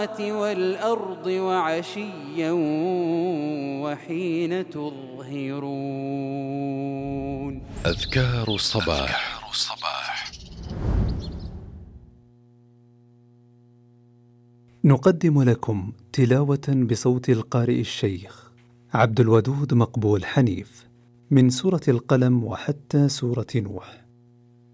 والأرض وعشيا وحين تظهرون. أذكار الصباح. نقدم لكم تلاوة بصوت القارئ الشيخ عبد الودود مقبول حنيف من سورة القلم وحتى سورة نوح.